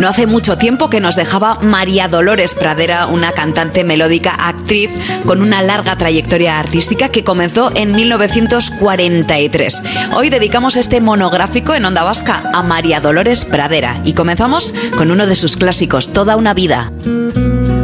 No hace mucho tiempo que nos dejaba María Dolores Pradera, una cantante melódica, actriz con una larga trayectoria artística que comenzó en 1943. Hoy dedicamos este monográfico en Onda Vasca a María Dolores Pradera y comenzamos con uno de sus clásicos, Toda una vida.